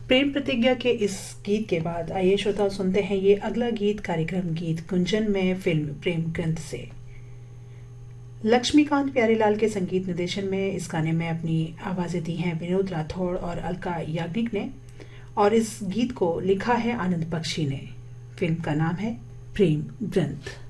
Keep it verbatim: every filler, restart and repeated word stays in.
प्रेम प्रतिज्ञा के इस गीत के बाद आइए श्रोताओं सुनते हैं ये अगला गीत कार्यक्रम गीत गुंजन में फिल्म प्रेम ग्रंथ से। लक्ष्मीकांत प्यारेलाल के संगीत निर्देशन में इस गाने में अपनी आवाज़ें दी हैं विनोद राठौड़ और अलका याग्निक ने, और इस गीत को लिखा है आनंद बख्शी ने। फिल्म का नाम है प्रेम ग्रंथ।